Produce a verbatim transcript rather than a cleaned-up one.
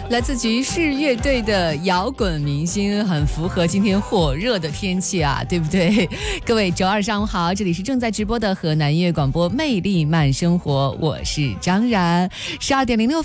来自爵士乐队的摇滚明星，很符合今天火热的天气啊，对不对？各位周二上午好，这里是正在直播的河南音乐广播魅力慢生活，我是张然。十二点零六